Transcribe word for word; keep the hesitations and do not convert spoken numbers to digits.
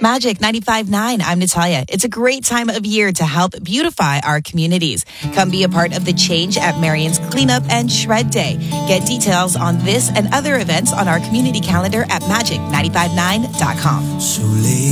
Magic ninety-five point nine, I'm Natalia. It's a great time of year to help beautify our communities. Come be a part of the change at Marion's Cleanup and Shred Day. Get details on this and other events on our community calendar at magic nine five nine dot com. So late.